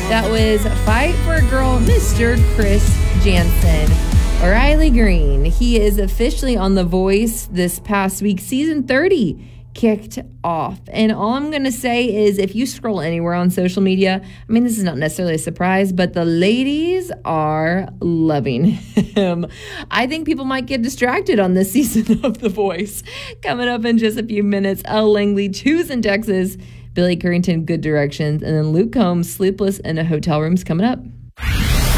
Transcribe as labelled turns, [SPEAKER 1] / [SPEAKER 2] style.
[SPEAKER 1] That was Fight for a Girl, Mr. Chris Jansen. Riley Green, he is officially on The Voice this past week. Season 30 kicked off. And all I'm going to say is if you scroll anywhere on social media, I mean, this is not necessarily a surprise, but the ladies are loving him. I think people might get distracted on this season of The Voice. Coming up in just a few minutes, Elle Langley, Houston, Texas, Billy Currington, Good Directions, and then Luke Combs, Sleepless in a Hotel Room's coming up.